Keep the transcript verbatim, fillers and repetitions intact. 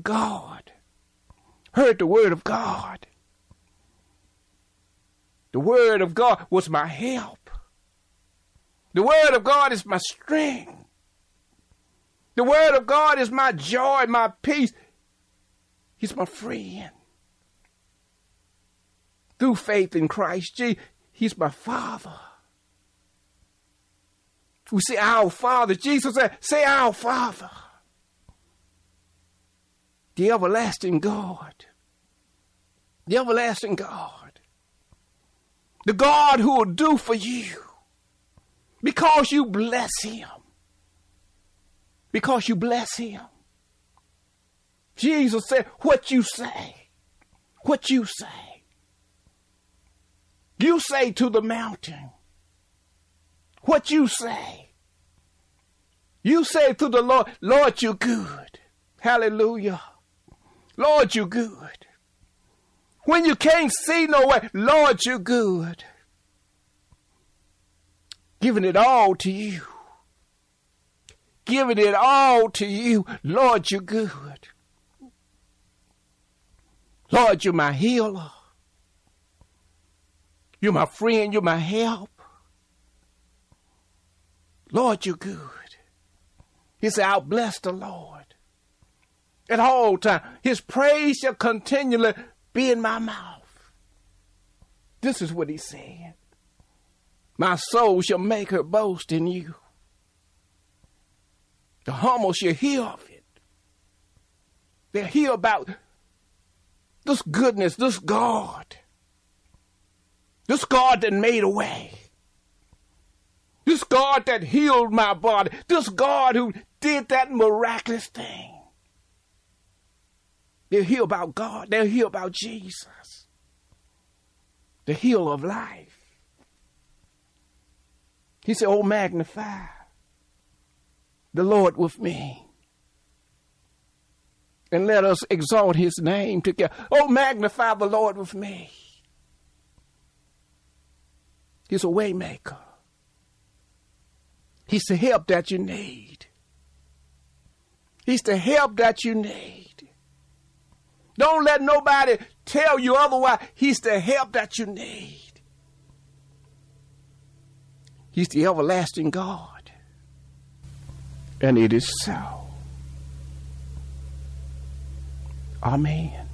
God, heard the word of God. The word of God was my help. The word of God is my strength. The word of God is my joy, my peace. He's my friend. Through faith in Christ Jesus, he's my Father. We say, our Father. Jesus said, say, our Father. The everlasting God. The everlasting God. The God who will do for you because you bless him. Because you bless him. Jesus said, what you say, what you say. You say to the mountain, what you say. You say to the Lord, Lord, you're good. Hallelujah. Lord, you're good. When you can't see no way, Lord, you're good. Giving it all to you. Giving it all to you. Lord, you're good. Lord, you're my healer. You're my friend. You're my help. Lord, you're good. He said, I'll bless the Lord at all times. His praise shall continually be in my mouth. This is what he said. My soul shall make her boast in you. The humble shall hear of it. They'll hear about this goodness, this God. This God that made a way. This God that healed my body. This God who did that miraculous thing. They'll hear about God. They'll hear about Jesus. The healer of life. He said, oh, magnify the Lord with me. And let us exalt his name together. Oh, magnify the Lord with me. He's a way maker. He's the help that you need. He's the help that you need. Don't let nobody tell you otherwise. He's the help that you need. He's the everlasting God. And it is so. Amen.